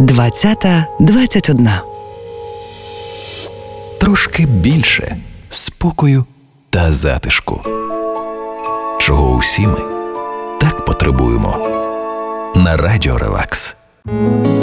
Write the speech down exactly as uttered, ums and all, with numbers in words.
двадцята двадцять одна. Трошки більше спокою та затишку. Чого усі ми так потребуємо. На Радіо Релакс.